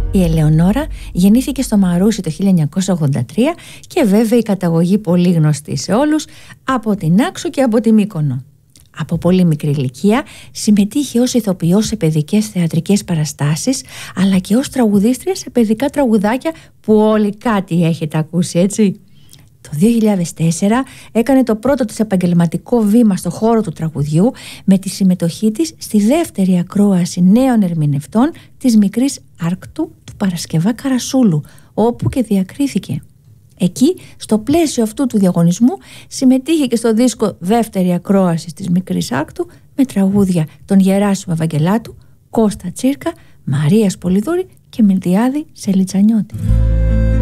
Η Ελεονόρα γεννήθηκε στο Μαρούσι το 1983 και βέβαια η καταγωγή πολύ γνωστή σε όλους, από την Άξο και από τη Μύκονο. Από πολύ μικρή ηλικία συμμετείχε ως ηθοποιός σε παιδικές θεατρικές παραστάσεις, αλλά και ως τραγουδίστρια σε παιδικά τραγουδάκια που όλοι κάτι έχετε ακούσει, έτσι. Το 2004 έκανε το πρώτο της επαγγελματικό βήμα στο χώρο του τραγουδιού με τη συμμετοχή της στη δεύτερη ακρόαση νέων ερμηνευτών της Μικρής Άρκτου του Παρασκευά Καρασούλου, όπου και διακρίθηκε. Εκεί, στο πλαίσιο αυτού του διαγωνισμού, συμμετείχε και στο δίσκο δεύτερη ακρόαση της Μικρής Άρκτου με τραγούδια των Γεράσιμου Ευαγγελάτου, Κώστα Τσίρκα, Μαρίας Πολυδούρη και Μιλτιάδη Σελιτσανιώτη.